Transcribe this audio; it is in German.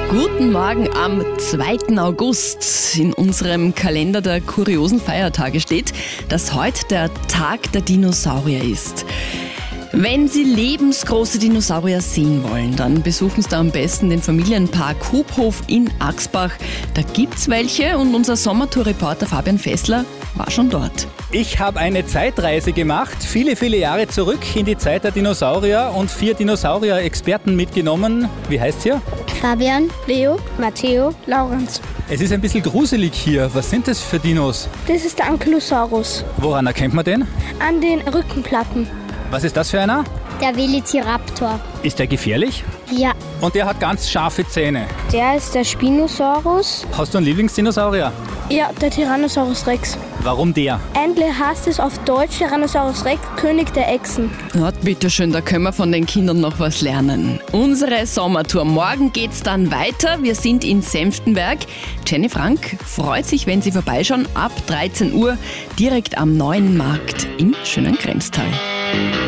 Guten Morgen am 2. August. In unserem Kalender der kuriosen Feiertage steht, dass heute der Tag der Dinosaurier ist. Wenn Sie lebensgroße Dinosaurier sehen wollen, dann besuchen Sie da am besten den Familienpark Hubhof in Axbach. Da gibt's welche und unser Sommertour-Reporter Fabian Fessler war schon dort. Ich habe eine Zeitreise gemacht, viele, viele Jahre zurück in die Zeit der Dinosaurier und 4 Dinosaurier-Experten mitgenommen. Wie heißt's hier? Fabian, Leo, Matteo, Laurenz. Es ist ein bisschen gruselig hier. Was sind das für Dinos? Das ist der Ankylosaurus. Woran erkennt man den? An den Rückenplatten. Was ist das für einer? Der Velociraptor. Ist der gefährlich? Ja. Und der hat ganz scharfe Zähne. Der ist der Spinosaurus. Hast du einen Lieblingsdinosaurier? Ja, der Tyrannosaurus Rex. Warum der? Endlich heißt es auf Deutsch Tyrannosaurus Rex, König der Echsen. Ja, bitteschön, da können wir von den Kindern noch was lernen. Unsere Sommertour. Morgen geht's dann weiter. Wir sind in Senftenberg. Jenny Frank freut sich, wenn Sie vorbeischauen, ab 13 Uhr direkt am Neuen Markt im schönen Kremstal.